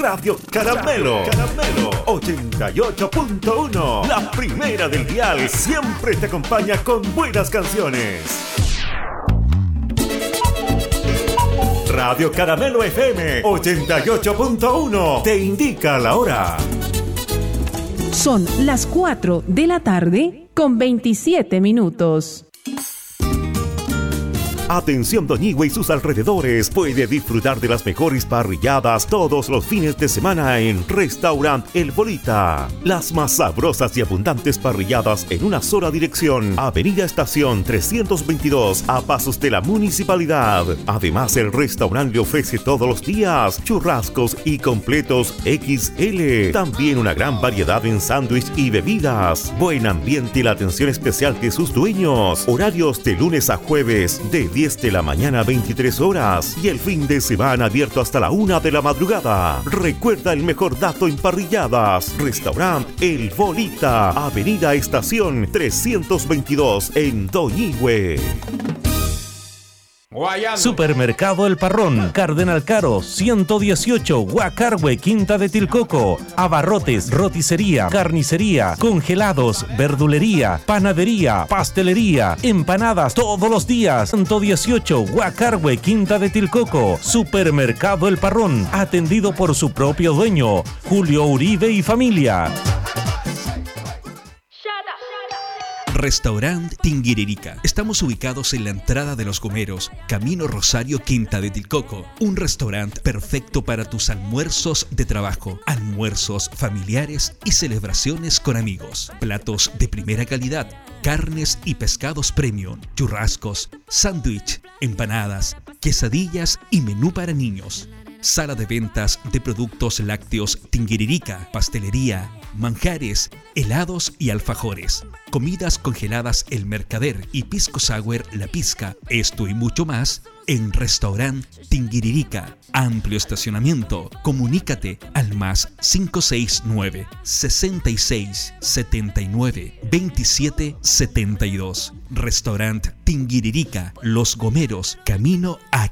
Radio Caramelo 88.1. La primera del dial siempre te acompaña con buenas canciones. Radio Caramelo FM 88.1 te indica la hora. Son las 4 de la tarde con 27 minutos. Atención Doñihue y sus alrededores, puede disfrutar de las mejores parrilladas todos los fines de semana en Restaurant El Bolita. Las más sabrosas y abundantes parrilladas en una sola dirección. Avenida Estación 322, a pasos de la municipalidad. Además, el restaurante le ofrece todos los días churrascos y completos XL. También una gran variedad en sándwich y bebidas. Buen ambiente y la atención especial de sus dueños. Horarios de lunes a jueves de 10 de la mañana a 23 horas y el fin de semana abierto hasta la 1 de la madrugada. Recuerda el mejor dato en parrilladas. Restaurant El Bolita, Avenida Estación 322 en Doñihue. Supermercado El Parrón, Cardenal Caro, 118, Huacarhue, Quinta de Tilcoco. Abarrotes, roticería, carnicería, congelados, verdulería, panadería, pastelería, empanadas todos los días. 118, Huacarhue, Quinta de Tilcoco. Supermercado El Parrón, atendido por su propio dueño, Julio Uribe y familia. Restaurant Tinguiririca. Estamos ubicados en la entrada de Los Gomeros, Camino Rosario, Quinta de Tilcoco. Un restaurante perfecto para tus almuerzos de trabajo, almuerzos familiares y celebraciones con amigos. Platos de primera calidad, carnes y pescados premium, churrascos, sándwich, empanadas, quesadillas y menú para niños. Sala de ventas de productos lácteos Tinguiririca, pastelería, manjares, helados y alfajores. Comidas congeladas El Mercader y pisco sour La Pizca. Esto y mucho más en Restaurant Tinguiririca. Amplio estacionamiento. Comunícate al más 569 66 79 27 72. Restaurant Tinguiririca, Los Gomeros, camino a